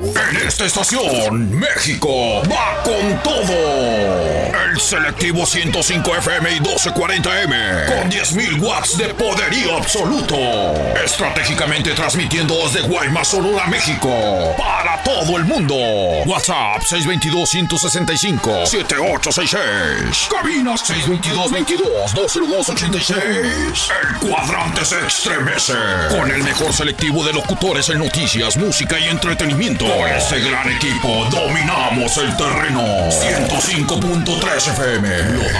En esta estación, México va con todo. El selectivo 105 FM y 1240M con 10.000 watts de poderío absoluto. Estratégicamente transmitiendo desde Guaymas, Sonora, México, para todo el mundo. WhatsApp 622-165-7866. Cabina 622-22-20286. El cuadrante se estremece con el mejor selectivo de locutores en noticias, música y entretenimiento. Con este gran equipo dominamos el terreno. 105.3 FM lo